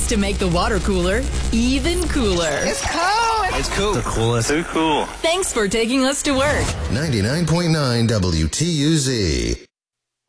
just to make the water cooler even cooler. It's cold. It's cool. The coolest. Too cool. Thanks for taking us to work. 99.9 WTUZ.